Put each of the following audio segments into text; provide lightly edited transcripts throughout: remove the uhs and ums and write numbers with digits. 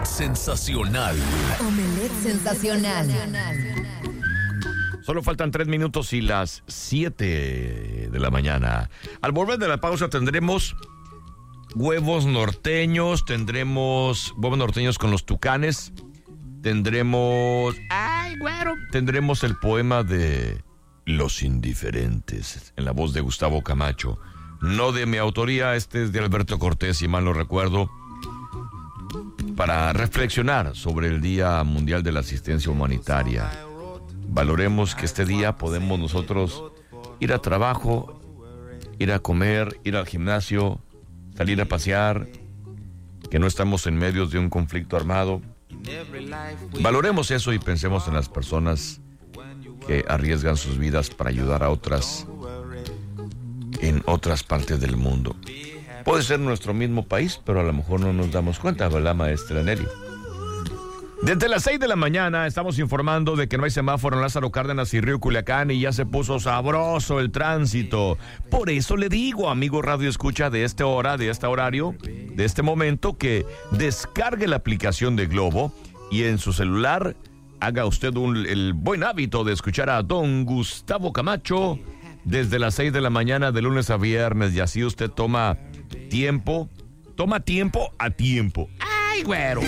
sensacional. Omelette sensacional. Solo faltan 3 minutos y las 7 de la mañana. Al volver de la pausa tendremos huevos norteños, tendremos huevos norteños con los tucanes, tendremos el poema de Los Indiferentes, en la voz de Gustavo Camacho. No de mi autoría, este es de Alberto Cortés, si mal no recuerdo, para reflexionar sobre el Día Mundial de la Asistencia Humanitaria. Valoremos que este día podemos nosotros ir a trabajo, ir a comer, ir al gimnasio, salir a pasear, que no estamos en medio de un conflicto armado. Valoremos eso y pensemos en las personas que arriesgan sus vidas para ayudar a otras en otras partes del mundo. Puede ser nuestro mismo país, pero a lo mejor no nos damos cuenta, ¿verdad, maestra Nelly? Desde las 6 de la mañana estamos informando de que no hay semáforo en Lázaro Cárdenas y Río Culiacán y ya se puso sabroso el tránsito. Por eso le digo, amigo Radio Escucha de esta hora, de este horario, de este momento, que descargue la aplicación de Globo y en su celular haga usted el buen hábito de escuchar a don Gustavo Camacho desde las 6 de la mañana de lunes a viernes, y así usted toma tiempo a tiempo. ¡Ay, güero!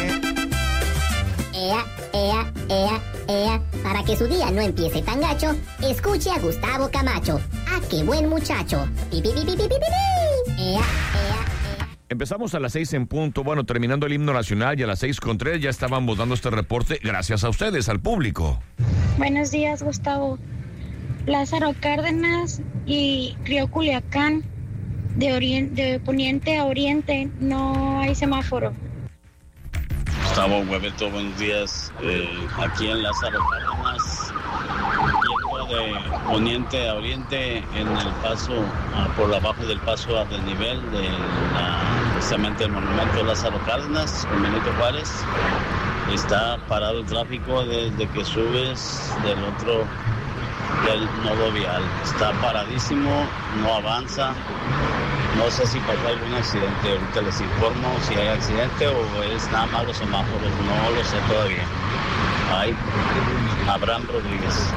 Para que su día no empiece tan gacho, escuche a Gustavo Camacho. ¡Ah, qué buen muchacho! Empezamos a las 6 en punto, bueno, terminando el himno nacional, y a las 6:03 ya estábamos dando este reporte gracias a ustedes, al público. Buenos días, Gustavo. Lázaro Cárdenas y Río Culiacán, de poniente a oriente, no hay semáforo. Gustavo, Hueveto, buenos días. Aquí en Lázaro Cárdenas, yendo de poniente a oriente en el paso, por abajo del paso a desnivel precisamente el monumento Lázaro Cárdenas, con Benito Juárez. Está parado el tráfico desde que subes del nodo vial. Está paradísimo, no avanza. No sé si pasó algún accidente, ahorita les informo si hay accidente o es nada más los semáforos, no lo sé todavía. Ay, Abraham Rodríguez.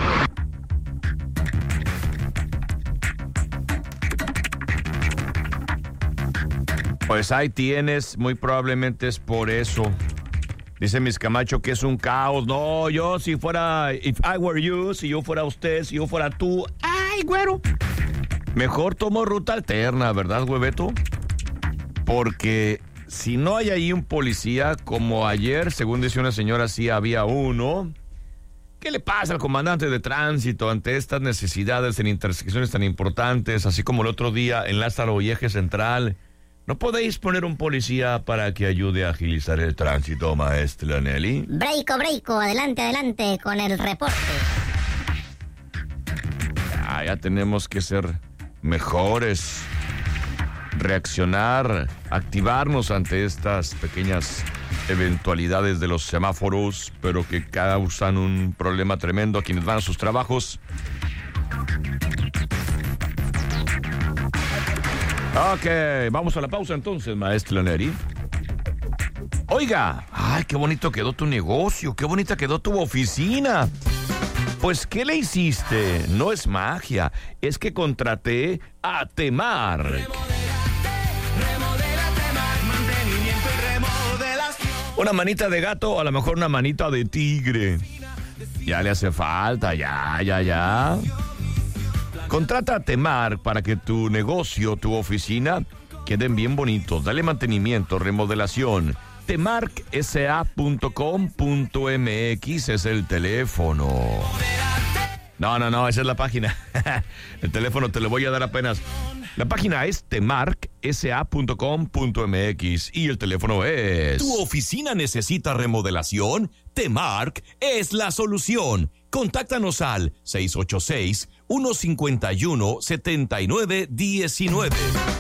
Pues ahí tienes, muy probablemente es por eso. Dice Miss Camacho que es un caos. No, yo si fuera, if I were you, si yo fuera usted, si yo fuera tú, ay, güero, mejor tomo ruta alterna, ¿verdad, Hueveto? Porque si no hay ahí un policía, como ayer, según dice una señora, sí había uno. ¿Qué le pasa al comandante de tránsito ante estas necesidades en intersecciones tan importantes, así como el otro día en Lázaro y Eje Central? ¿No podéis poner un policía para que ayude a agilizar el tránsito, maestra Nelly? Breiko, adelante con el reporte. Ya tenemos que ser mejores, reaccionar, activarnos ante estas pequeñas eventualidades de los semáforos, pero que causan un problema tremendo a quienes van a sus trabajos. Ok, vamos a la pausa entonces, maestra Neri. Oiga, ay, qué bonito quedó tu negocio, qué bonita quedó tu oficina. Pues, ¿qué le hiciste? No es magia, es que contraté a Temark. Una manita de gato, a lo mejor una manita de tigre. Ya le hace falta, ya. Contrata a Temark para que tu negocio, tu oficina, queden bien bonitos. Dale mantenimiento, remodelación. temarksa.com.mx es el teléfono. No, esa es la página. El teléfono te lo voy a dar apenas. La página es temarksa.com.mx y el teléfono es... ¿Tu oficina necesita remodelación? Temark es la solución. Contáctanos al 686-151-7919.